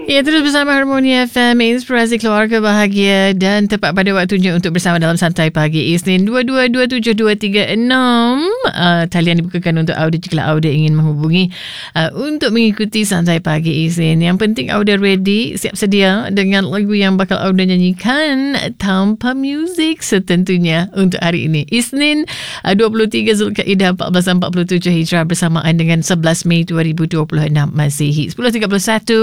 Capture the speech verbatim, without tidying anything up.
Ya, terus bersama Harmoni F M, inspirasi keluarga bahagia dan tepat pada waktunya untuk bersama dalam Santai Pagi Isnin dua dua dua tujuh dua tiga enam. Uh, talian dibukakan untuk Auda jika Auda ingin menghubungi uh, untuk mengikuti Santai Pagi Isnin. Yang penting Auda ready, siap sedia dengan lagu yang bakal Auda nyanyikan tanpa muzik setentunya untuk hari ini. Isnin uh, dua puluh tiga Zulkaidah seribu empat ratus empat puluh tujuh Hijrah bersamaan dengan sebelas Mei dua ribu dua puluh enam Masihi. sepuluh tiga puluh satu